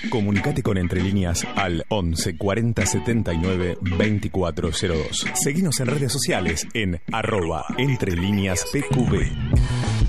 Comunicate con Entre Líneas al 11 40 79 2402. Seguinos en redes sociales en @entrelíneaspqb.